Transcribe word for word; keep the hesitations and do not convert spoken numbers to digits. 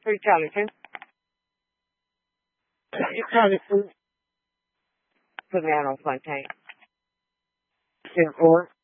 three Charlie two. You Charlie two. Put me out on flight tank. ten four.